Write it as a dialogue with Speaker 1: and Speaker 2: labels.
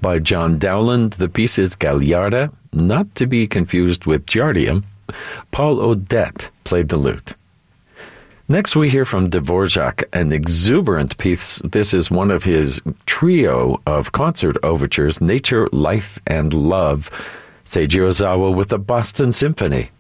Speaker 1: by John Dowland. The piece is Gagliarda, not to be confused with Giardium. Paul Odette played the lute. Next, we hear from Dvorak, an exuberant piece. This is one of his trio of concert overtures, Nature, Life, and Love. Seiji Ozawa with the Boston Symphony.